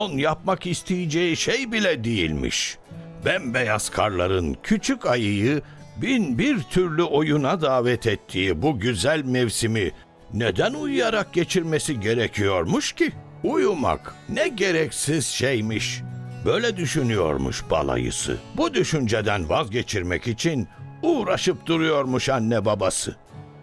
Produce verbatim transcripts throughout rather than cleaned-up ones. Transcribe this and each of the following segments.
On yapmak isteyeceği şey bile değilmiş. Bembeyaz karların küçük ayıyı bin bir türlü oyuna davet ettiği bu güzel mevsimi neden uyuyarak geçirmesi gerekiyormuş ki? Uyumak ne gereksiz şeymiş. Böyle düşünüyormuş balayısı. Bu düşünceden vazgeçirmek için uğraşıp duruyormuş anne babası.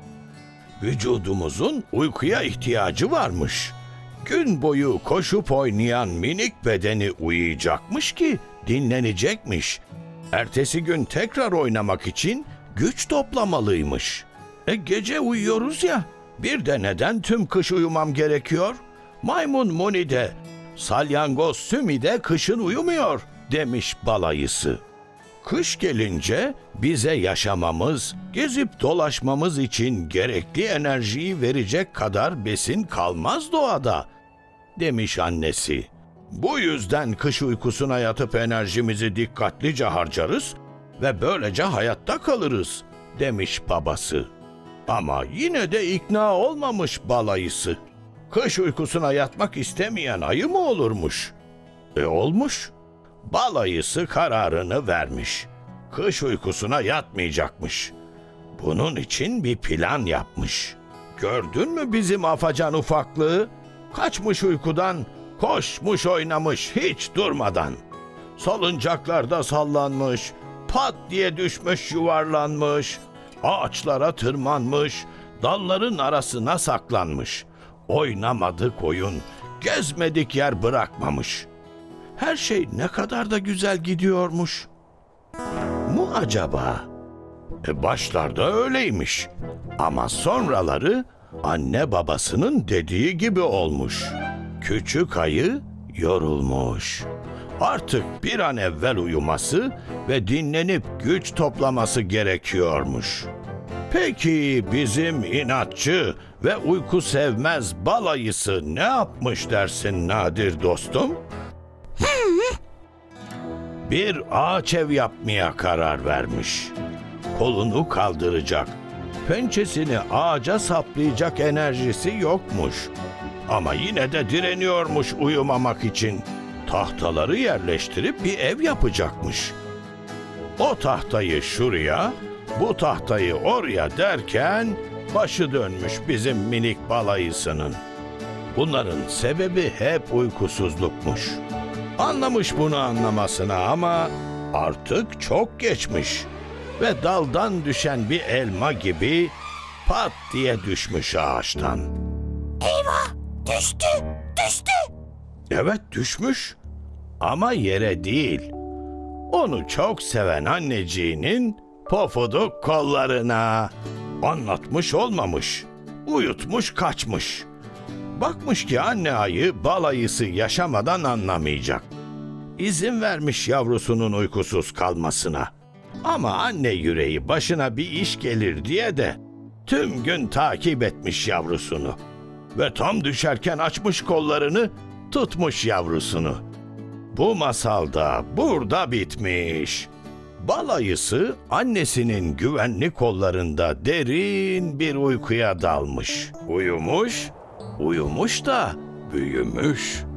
Vücudumuzun uykuya ihtiyacı varmış. Gün boyu koşup oynayan minik bedeni uyuyacakmış ki dinlenecekmiş. Ertesi gün tekrar oynamak için güç toplamalıymış. E gece uyuyoruz ya, bir de neden tüm kış uyumam gerekiyor? Maymun Muni de, salyangoz Sumi de kışın uyumuyor demiş balayısı. Kış gelince bize yaşamamız, gezip dolaşmamız için gerekli enerjiyi verecek kadar besin kalmaz doğada, demiş annesi. Bu yüzden kış uykusuna yatıp enerjimizi dikkatlice harcarız ve böylece hayatta kalırız, demiş babası. Ama yine de ikna olmamış balayısı. Kış uykusuna yatmak istemeyen ayı mı olurmuş? E olmuş. Balayısı kararını vermiş. Kış uykusuna yatmayacakmış. Bunun için bir plan yapmış. Gördün mü bizim afacan ufaklığı? Kaçmış uykudan, koşmuş oynamış hiç durmadan. Salıncaklarda sallanmış, pat diye düşmüş yuvarlanmış, ağaçlara tırmanmış, dalların arasına saklanmış. Oynamadık oyun, gezmedik yer bırakmamış. Her şey ne kadar da güzel gidiyormuş. Mu acaba? E başlarda öyleymiş. Ama sonraları anne babasının dediği gibi olmuş. Küçük ayı yorulmuş. Artık bir an evvel uyuması ve dinlenip güç toplaması gerekiyormuş. Peki bizim inatçı ve uyku sevmez balayısı ne yapmış dersin Nadir dostum? Bir ağaç ev yapmaya karar vermiş. Kolunu kaldıracak, pençesini ağaca saplayacak enerjisi yokmuş. Ama yine de direniyormuş uyumamak için. Tahtaları yerleştirip bir ev yapacakmış. O tahtayı şuraya, bu tahtayı oraya derken başı dönmüş bizim minik balayısının. Bunların sebebi hep uykusuzlukmuş. Anlamış bunu anlamasına ama artık çok geçmiş ve daldan düşen bir elma gibi pat diye düşmüş ağaçtan. Eyvah! Düştü! Düştü! Evet düşmüş ama yere değil. Onu çok seven anneciğinin pofuduk kollarına. Anlatmış olmamış, uyutmuş kaçmış. Bakmış ki anne ayı balayısı yaşamadan anlamayacak. İzin vermiş yavrusunun uykusuz kalmasına. Ama anne yüreği başına bir iş gelir diye de tüm gün takip etmiş yavrusunu. Ve tam düşerken açmış kollarını, tutmuş yavrusunu. Bu masal da burada bitmiş. Balayısı annesinin güvenli kollarında derin bir uykuya dalmış. Uyumuş, uyumuş da büyümüş.